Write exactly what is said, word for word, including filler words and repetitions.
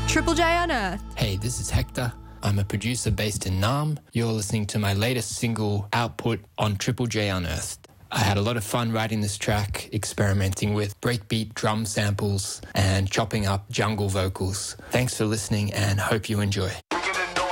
Triple J Unearthed. Hey, this is Hector. I'm a producer based in Naarm. You're listening to my latest single, Output, on Triple J Unearthed. I had a lot of fun writing this track, experimenting with breakbeat drum samples and chopping up jungle vocals. Thanks for listening and hope you enjoy.